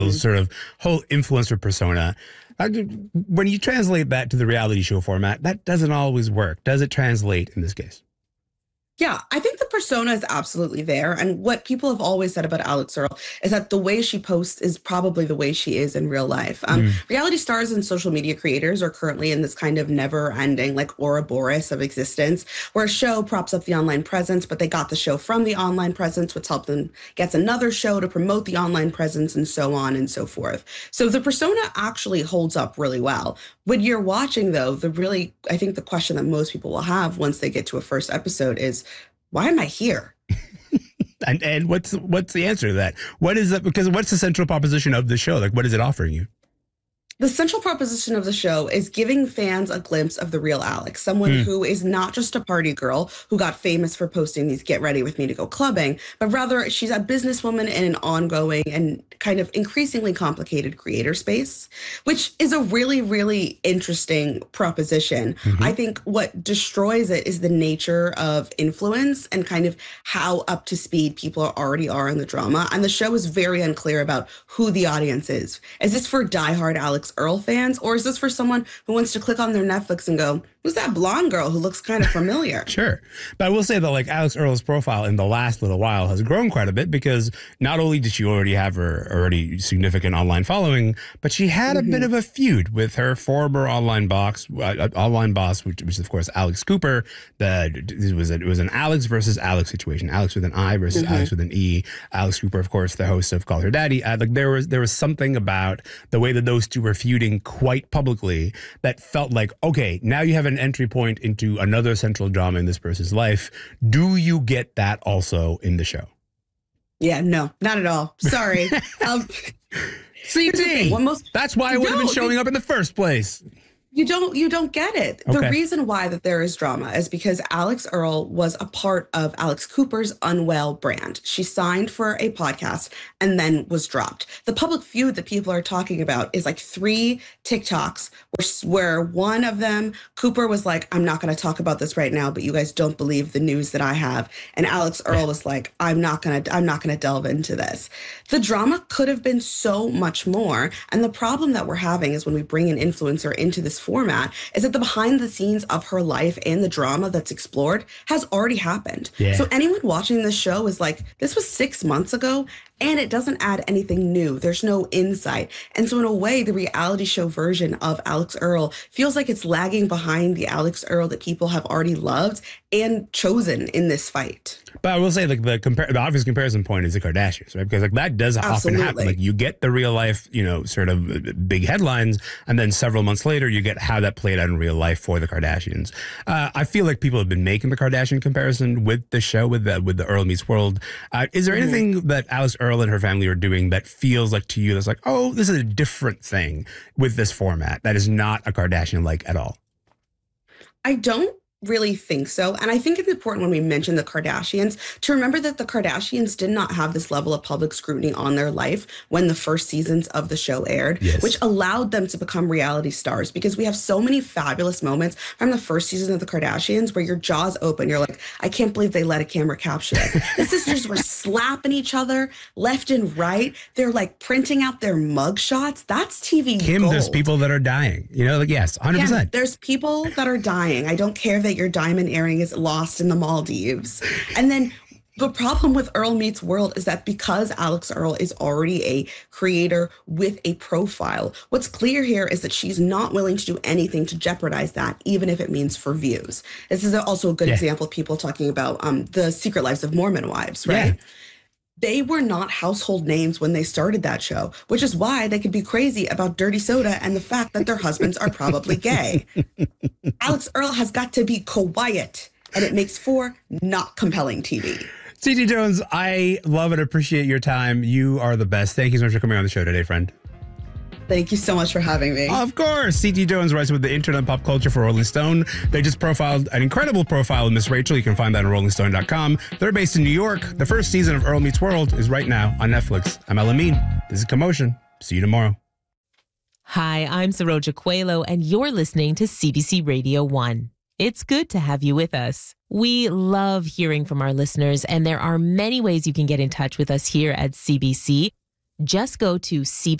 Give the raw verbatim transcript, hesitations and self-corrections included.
sort of whole influencer persona. When you translate that to the reality show format, that doesn't always work. Does it translate in this case? Yeah, I think the persona is absolutely there. And what people have always said about Alex Earle is that the way she posts is probably the way she is in real life. Um, mm. Reality stars and social media creators are currently in this kind of never ending, like Ouroboros of existence, where a show props up the online presence, but they got the show from the online presence, which helped them get another show to promote the online presence and so on and so forth. So the persona actually holds up really well. When you're watching, though, the really, I think the question that most people will have once they get to a first episode is, why am I here? and and what's what's the answer to that? What is that? Because what's the central proposition of the show? Like, what is it offering you? The central proposition of the show is giving fans a glimpse of the real Alex, someone mm. who is not just a party girl who got famous for posting these get ready with me to go clubbing, but rather she's a businesswoman in an ongoing and kind of increasingly complicated creator space, which is a really, really interesting proposition. Mm-hmm. I think what destroys it is the nature of influence and kind of how up to speed people already are in the drama. And the show is very unclear about who the audience is. Is this for diehard Alex Earle fans, or is this for someone who wants to click on their Netflix and go, who's that blonde girl who looks kind of familiar? Sure. But I will say that like Alex Earle's profile in the last little while has grown quite a bit, because not only did she already have her already significant online following, but she had mm-hmm. a bit of a feud with her former online boss, uh, online boss, which was of course Alex Cooper. The it was a, it was an Alex versus Alex situation. Alex with an I versus mm-hmm. Alex with an E. Alex Cooper, of course, the host of Call Her Daddy. Uh, like there was there was something about the way that those two were feuding quite publicly that felt like, okay, now you have an entry point into another central drama in this person's life. Do you get that also in the show? Yeah, no, not at all. Sorry. um, C T, most, that's why I would have been showing you, up in the first place. You don't you don't get it. Okay. The reason why that there is drama is because Alex Earle was a part of Alex Cooper's Unwell brand. She signed for a podcast and then was dropped. The public feud that people are talking about is like three TikToks where, where one of them, Cooper was like, I'm not going to talk about this right now, but you guys don't believe the news that I have. And Alex Earle was like, I'm not going to I'm not going to delve into this. The drama could have been so much more. And the problem that we're having is when we bring an influencer into this format is that the behind the scenes of her life and the drama that's explored has already happened. Yeah. So anyone watching this show is like, this was six months ago and it doesn't add anything new. There's no insight. And so in a way, the reality show version of Alex Earle feels like it's lagging behind the Alex Earle that people have already loved and chosen in this fight. But I will say, like, the compar- the obvious comparison point is the Kardashians, right? Because like that does Absolutely. often happen. Like you get the real life, you know, sort of big headlines, and then several months later, you get how that played out in real life for the Kardashians. Uh, I feel like people have been making the Kardashian comparison with the show, with the with the Earle Meets World. Uh, is there anything mm-hmm. that Alex Earle and her family are doing that feels like to you that's like, oh, this is a different thing with this format that is not a Kardashian-like at all? I don't really think so. And I think it's important when we mention the Kardashians to remember that the Kardashians did not have this level of public scrutiny on their life when the first seasons of the show aired, yes. which allowed them to become reality stars, because we have so many fabulous moments from the first season of the Kardashians where your jaw's open. You're like, I can't believe they let a camera capture it. The sisters were slapping each other left and right. They're like printing out their mug shots. That's T V Kim, gold. There's people that are dying. You know, like, yes, one hundred percent. Yeah, there's people that are dying. I don't care that your diamond earring is lost in the Maldives. And then the problem with Earle Meets World is that because Alex Earle is already a creator with a profile, what's clear here is that she's not willing to do anything to jeopardize that, even if it means for views. This is also a good yeah. example of people talking about um, the Secret Lives of Mormon Wives, right? Yeah. They were not household names when they started that show, which is why they could be crazy about dirty soda and the fact that their husbands are probably gay. Alex Earle has got to be quiet, and it makes for not compelling T V. C T Jones, I love and appreciate your time. You are the best. Thank you so much for coming on the show today, friend. Thank you so much for having me. Of course. C T Jones writes with the Internet and Pop Culture for Rolling Stone. They just profiled an incredible profile of Miss Rachel. You can find that on rolling stone dot com. They're based in New York. The first season of Earle Meets World is right now on Netflix. I'm Elamine. This is Commotion. See you tomorrow. Hi, I'm Saroja Coelho, and you're listening to C B C Radio one. It's good to have you with us. We love hearing from our listeners, and there are many ways you can get in touch with us here at C B C. Just go to C B